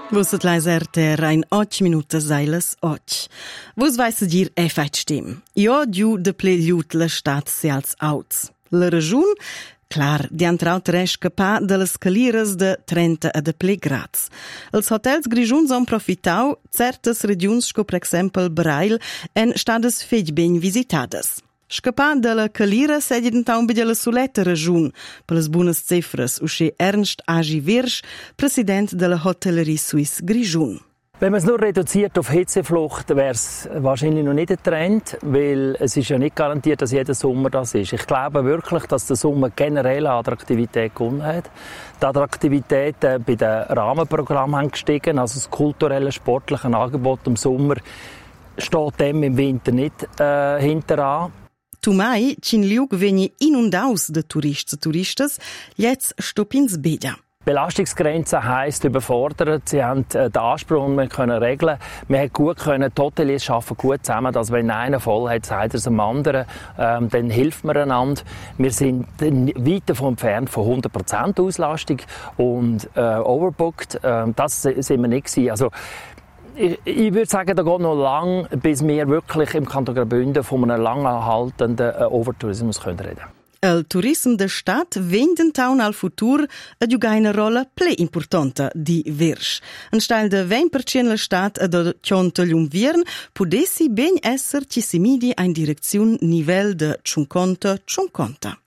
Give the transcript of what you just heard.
Vusset leiser ter ein 8 Minuten seiles 8. Vus weiss dir feit stim. Jo giu de ple liut la stat se als auts. La regiun, clar, di han traut rescapà de les caliras de 30 a de ple grads. Els hotels grigiuns han profitau certes regions sco per exempel Brail en stades fetg ben visitades. Scapà de la calira sedi d'entà un bidja la suletta regiun, per les buonas cifras, usche Ernst Agi Wirsch, Präsident de la Hotellerie Suisse Grigiun. Wenn man es nur reduziert auf Hitzeflucht, wäre es wahrscheinlich noch nicht ein Trend, weil es ist ja nicht garantiert, dass jeder Sommer das ist. Ich glaube wirklich, dass der Sommer generell an Attraktivität gewonnen hat. Die Attraktivität bei den Rahmenprogrammen haben gestiegen, also das kulturelle, sportliche Angebot im Sommer steht dem im Winter nicht hinteran. Tumai, cin liug veni inundaus de Turists und Turistas, jetzt stoppins bedia. Belastungsgrenze heisst überfordert. Sie haben den Anspruch, wir können regeln. Wir haben gut können, die Hoteliers arbeiten gut zusammen, dass wenn einer voll hat, sagt er es dem anderen, dann hilft man einander. Wir sind weit davon entfernt von 100% Auslastung und overbooked. Das sind wir nicht gewesen. Also, ich würde sagen, da geht noch lang, bis wir wirklich im Kanton Graubünden von einem lang anhaltenden Overtourismus reden können. El turismo da Stadt vende taun al futur a giocare una rolla ple importante di Wirsch. An stel de 20% la Stadt ad Chonto l'Umviern pudessi ben esser ci si midi in direzione nivel de 50-50.